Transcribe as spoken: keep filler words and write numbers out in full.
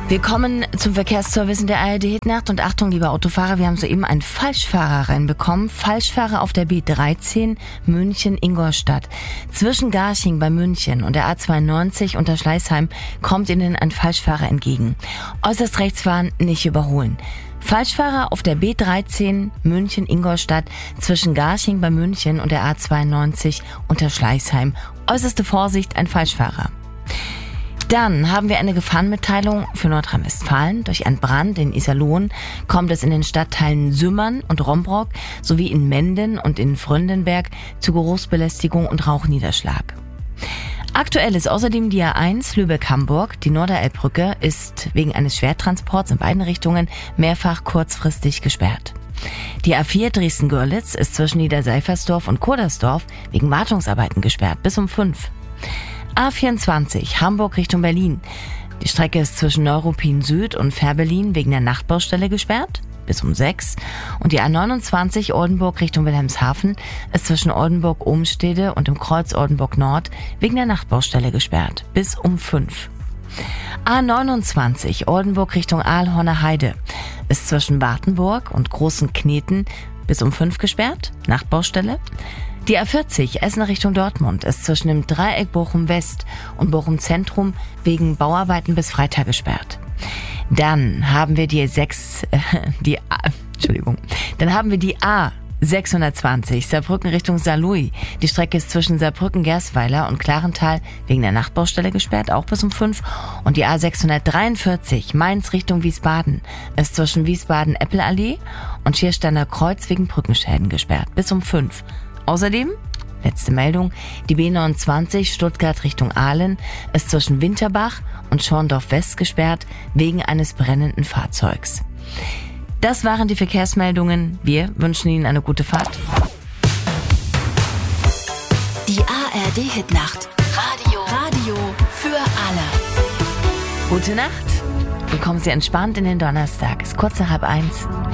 Wir kommen zum Verkehrsservice in der A R D-Hitnacht und Achtung, liebe Autofahrer, wir haben soeben einen Falschfahrer reinbekommen. Falschfahrer auf der B dreizehn München-Ingolstadt. Zwischen Garching bei München und der A zweiundneunzig unter Schleißheim kommt Ihnen ein Falschfahrer entgegen. Äußerst rechts fahren, nicht überholen. Falschfahrer auf der B dreizehn München-Ingolstadt zwischen Garching bei München und der A zweiundneunzig unter Schleißheim. Äußerste Vorsicht, ein Falschfahrer. Dann haben wir eine Gefahrenmitteilung für Nordrhein-Westfalen. Durch einen Brand in Iserlohn kommt es in den Stadtteilen Sümmern und Rombrock sowie in Menden und in Fröndenberg zu Geruchsbelästigung und Rauchniederschlag. Aktuell ist außerdem die A eins Lübeck-Hamburg. Die Norderelbbrücke ist wegen eines Schwertransports in beiden Richtungen mehrfach kurzfristig gesperrt. Die A vier Dresden-Görlitz ist zwischen Niederseifersdorf und Kodersdorf wegen Wartungsarbeiten gesperrt bis um fünf. A vierundzwanzig Hamburg Richtung Berlin. Die Strecke ist zwischen Neuruppin Süd und Fährberlin wegen der Nachtbaustelle gesperrt bis um sechs. Und die A neunundzwanzig Oldenburg Richtung Wilhelmshaven ist zwischen Oldenburg-Ohmstede und dem Kreuz Oldenburg Nord wegen der Nachtbaustelle gesperrt bis um fünf. A neunundzwanzig Oldenburg Richtung Aalhorner Heide ist zwischen Wartenburg und Großen Kneten bis um fünf gesperrt, Nachtbaustelle. Die A vierzig Essen Richtung Dortmund ist zwischen dem Dreieck Bochum West und Bochum Zentrum wegen Bauarbeiten bis Freitag gesperrt. Dann haben wir die sechs, äh, die A, Entschuldigung, dann haben wir die A sechshundertzwanzig Saarbrücken Richtung Saarlouis. Die Strecke ist zwischen Saarbrücken-Gersweiler und Klarental wegen der Nachtbaustelle gesperrt, auch bis um fünf. Und die A sechshundertdreiundvierzig Mainz Richtung Wiesbaden ist zwischen Wiesbaden-Eppelallee und Schiersteiner Kreuz wegen Brückenschäden gesperrt, bis um fünf. Außerdem, letzte Meldung, die B neunundzwanzig Stuttgart Richtung Aalen ist zwischen Winterbach und Schorndorf West gesperrt wegen eines brennenden Fahrzeugs. Das waren die Verkehrsmeldungen. Wir wünschen Ihnen eine gute Fahrt. Die A R D-Hitnacht. Radio. Radio für alle. Gute Nacht und kommen Sie entspannt in den Donnerstag. Es ist kurz nach halb eins.